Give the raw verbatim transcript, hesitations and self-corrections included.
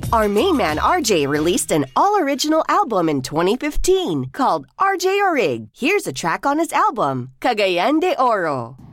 Our main man R J released an all-original album in twenty fifteen called R J Orig. Here's a track on his album, Cagayan de Oro.